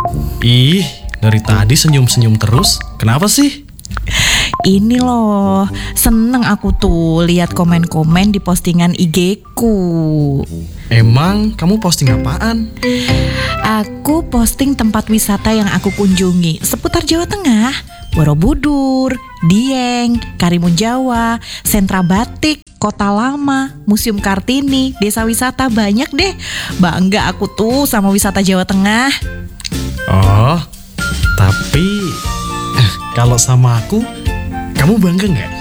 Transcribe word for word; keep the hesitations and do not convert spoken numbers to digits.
Ih, dari tadi senyum-senyum terus. Kenapa sih? Ini loh, seneng aku tuh lihat komen-komen di postingan I G-ku. Emang kamu posting apaan? Aku posting tempat wisata yang aku kunjungi seputar Jawa Tengah. Borobudur, Dieng, Karimun Jawa, Sentra Batik, Kota Lama, Museum Kartini, desa wisata, banyak deh. Bangga aku tuh sama wisata Jawa Tengah. Oh, tapi eh, kalau sama aku, kamu bangga nggak?